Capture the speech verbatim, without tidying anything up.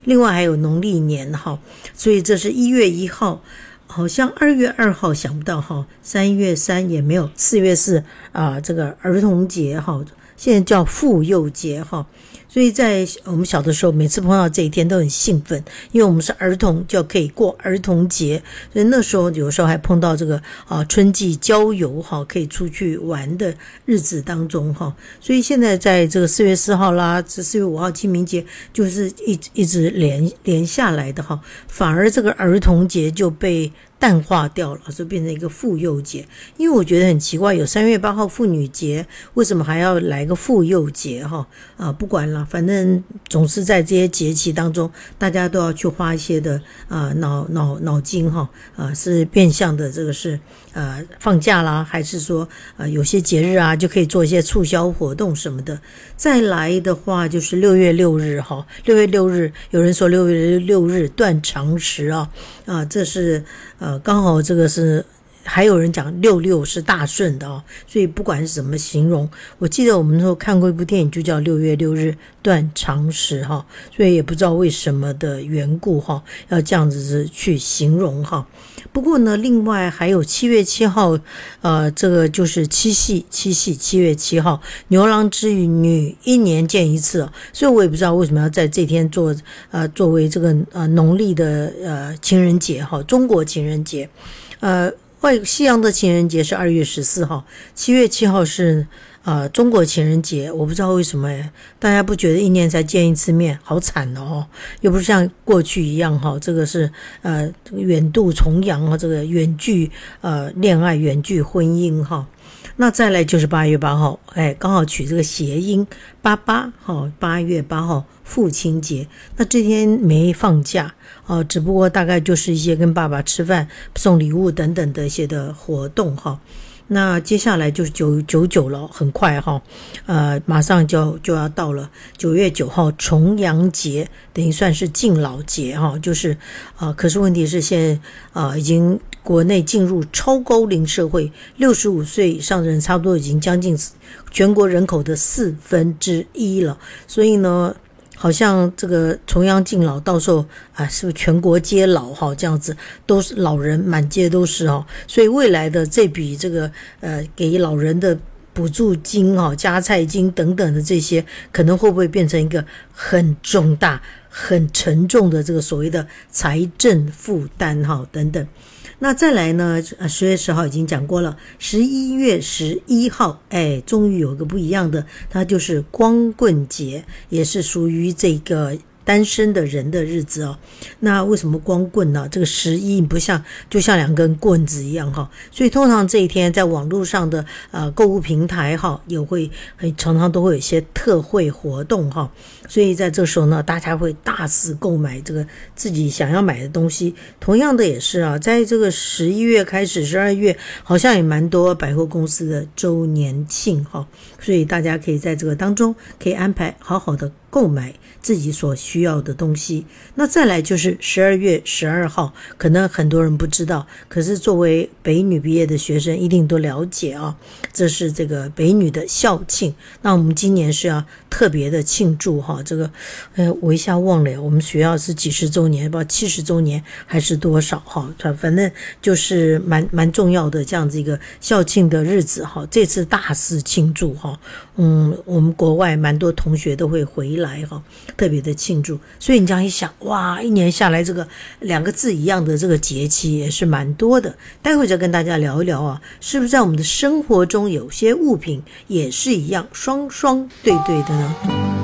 另外还有农历年哈，所以这是一月一号，好像二月二号想不到哈，三月三也没有，四月四啊、呃，这个儿童节哈，现在叫妇幼节哈。所以在我们小的时候，每次碰到这一天都很兴奋，因为我们是儿童，就可以过儿童节。所以那时候有时候还碰到这个啊春季郊游哈，可以出去玩的日子当中哈。所以现在在这个四月四号啦，这四月五号清明节，就是一一直连连下来的哈，反而这个儿童节就被淡化掉了，就变成一个妇幼节。因为我觉得很奇怪，有三月八号妇女节，为什么还要来个妇幼节哈？啊，不管了，反正总是在这些节气当中，大家都要去花一些的啊脑脑脑筋哈，啊是变相的这个是呃放假啦，还是说呃有些节日啊就可以做一些促销活动什么的。再来的话就是六月六日哈，六月六日有人说六月六日断肠时啊，啊这是呃刚好这个是。还有人讲六六是大顺的哦，所以不管是怎么形容，我记得我们那时候看过一部电影，就叫六月六日断肠时哈，所以也不知道为什么的缘故哈，要这样子去形容哈。不过呢，另外还有七月七号，呃，这个就是七夕，七夕七月七号，牛郎织女一年见一次哦，所以我也不知道为什么要在这天做呃作为这个呃农历的呃情人节哈，中国情人节，呃。外西洋的情人节是二月十四号，七月七号是呃中国情人节。我不知道为什么诶，大家不觉得一年才见一次面，好惨哦！又不是像过去一样哈，这个是呃远渡重洋啊，这个远距呃恋爱、远距婚姻哈。那再来就是八月八号，哎，刚好取这个谐音八八哈，八月八号父亲节。那这天没放假哦，只不过大概就是一些跟爸爸吃饭、送礼物等等的一些的活动哈。那接下来就是九九九了，很快哈，呃，马上就就要到了九月九号重阳节，等于算是敬老节哈，就是啊、呃，可是问题是现在啊、呃、已经国内进入超高龄社会，六十五岁以上的人差不多已经将近全国人口的四分之一了，所以呢。好像这个重阳敬老，到时候啊，是不是全国皆老哈？这样子都是老人，满街都是哈。所以未来的这笔这个呃给老人的补助金哈、加菜金等等的这些，可能会不会变成一个很重大、很沉重的这个所谓的财政负担哈？等等。那再来呢？十月十号已经讲过了，十一月十一号，哎，终于有个不一样的，它就是光棍节，也是属于这个单身的人的日子哦。那为什么光棍呢？这个十一不像就像两根棍子一样哈，所以通常这一天在网络上的呃购物平台哈，也会常常都会有一些特惠活动哈。所以在这时候呢，大家会大肆购买这个自己想要买的东西。同样的也是啊，在这个十一月开始，十二月好像也蛮多百货公司的周年庆哈，所以大家可以在这个当中可以安排好好的购买自己所需要的东西。那再来就是十二月十二号，可能很多人不知道，可是作为北女毕业的学生一定都了解啊，这是这个北女的校庆。那我们今年是要特别的庆祝哈，这个呃我一下忘了，我们学校是几十周年，不知道七十周年还是多少哈，反正就是蛮蛮重要的这样子一个校庆的日子哈。这次大肆庆祝哈，嗯，我们国外蛮多同学都会回来哈，特别的庆祝。所以你这样一想，哇，一年下来这个两个字一样的这个节气也是蛮多的。待会再跟大家聊一聊啊，是不是在我们的生活中有些物品也是一样双双对对的呢？